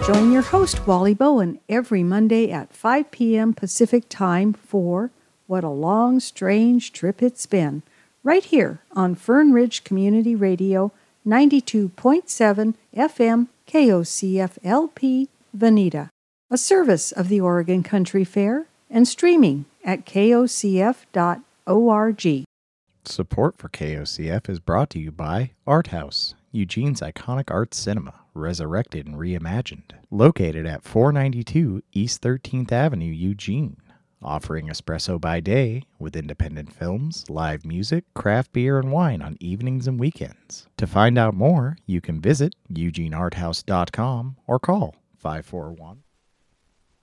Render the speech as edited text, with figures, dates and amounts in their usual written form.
Join your host, Wally Bowen, every Monday at 5 p.m. Pacific Time for What a Long, Strange Trip It's Been, right here on Fern Ridge Community Radio, 92.7 FM KOCF-LP, Veneta, a service of the Oregon Country Fair, and streaming at kocf.org. Support for KOCF is brought to you by Art House, Eugene's iconic art cinema, resurrected and reimagined. Located at 492 East 13th Avenue, Eugene. Offering espresso by day with independent films, live music, craft beer, and wine on evenings and weekends. To find out more, you can visit eugenearthouse.com or call 541